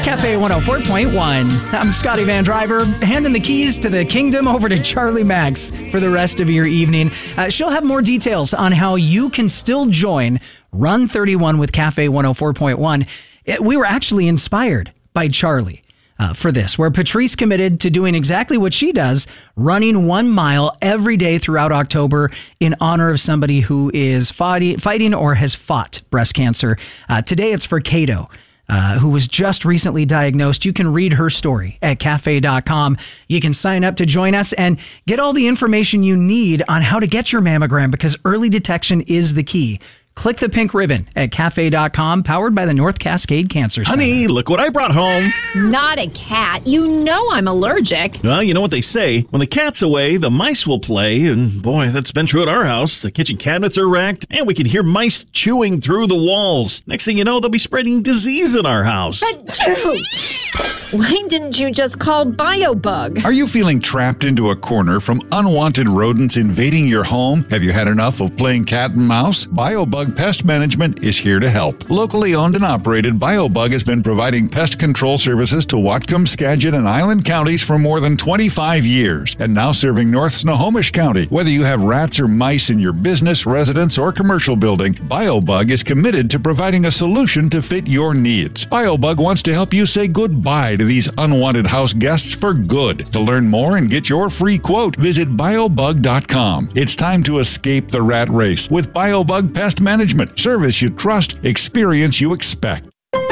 Cafe 104.1. I'm Scotty Van Driver, handing the keys to the kingdom over to Charlie Max for the rest of your evening. She'll have more details on how you can still join Run 31 with Cafe 104.1. We were actually inspired by Charlie for this, where Patrice committed to doing exactly what she does, running 1 mile every day throughout October in honor of somebody who is fighting or has fought breast cancer. Today it's for Cato, who was just recently diagnosed. You can read her story at cafe.com. You can sign up to join us and get all the information you need on how to get your mammogram, because early detection is the key. Click the pink ribbon at cafe.com, powered by the North Cascade Cancer Center. Honey, look what I brought home. Not a cat. You know I'm allergic. Well, you know what they say. When the cat's away, the mice will play. And boy, that's been true at our house. The kitchen cabinets are wrecked, and we can hear mice chewing through the walls. Next thing you know, they'll be spreading disease in our house. Why didn't you just call BioBug? Are you feeling trapped into a corner from unwanted rodents invading your home? Have you had enough of playing cat and mouse? BioBug Pest Management is here to help. Locally owned and operated, BioBug has been providing pest control services to Whatcom, Skagit, and Island counties for more than 25 years, and now serving North Snohomish County. Whether you have rats or mice in your business, residence, or commercial building, BioBug is committed to providing a solution to fit your needs. BioBug wants to help you say goodbye to these unwanted house guests for good. To learn more and get your free quote, visit biobug.com. It's time to escape the rat race with BioBug Pest Management. Service you trust, experience you expect.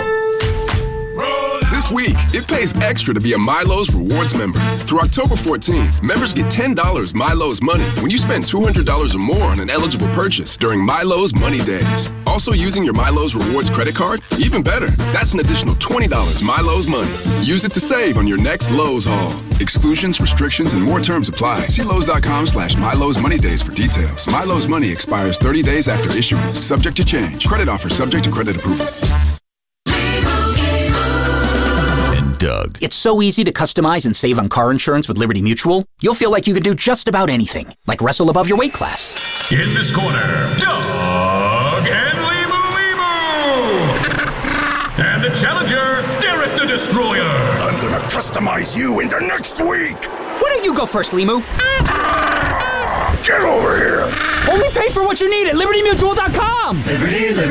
This week, it pays extra to be a Milo's Rewards member. Through October 14th, members get $10 Milo's Money when you spend $200 or more on an eligible purchase during Milo's Money Days. Also using your Milo's Rewards credit card? Even better, that's an additional $20 Milo's Money. Use it to save on your next Lowe's haul. Exclusions, restrictions, and more terms apply. See Lowe's.com/Milo's Money Days for details. Milo's Money expires 30 days after issuance. Subject to change. Credit offer subject to credit approval. Doug. It's so easy to customize and save on car insurance with Liberty Mutual. You'll feel like you could do just about anything, like wrestle above your weight class. In this corner, Doug and Limu. And the challenger, Derek the Destroyer. I'm gonna customize you into next week. Why don't you go first, Limu? Get over here. Only pay for what you need at LibertyMutual.com.